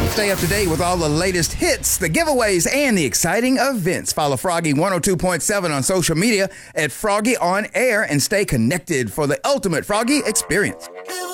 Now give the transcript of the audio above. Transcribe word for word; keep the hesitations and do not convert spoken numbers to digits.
Stay up to date with all the latest hits, the giveaways, and the exciting events. Follow Froggy one oh two point seven on social media at Froggy On Air and stay connected for the ultimate Froggy experience.